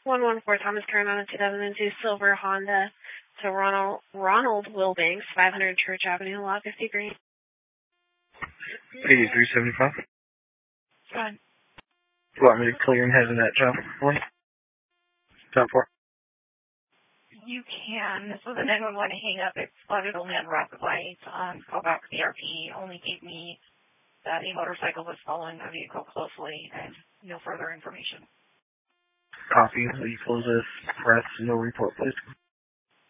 114 Thomas Kern on a 2002 silver Honda to Ronald Wilbanks, 500 Church Avenue, Lot 50 Green. 8375. Fine. You want me to clear and head in that job for you? Job 4. You can. So the 911 hang up, it spotted only on rapid lights. Call back PRP only gave me that a motorcycle was following a vehicle closely and no further information. Copy. Will you close this press? No report, please.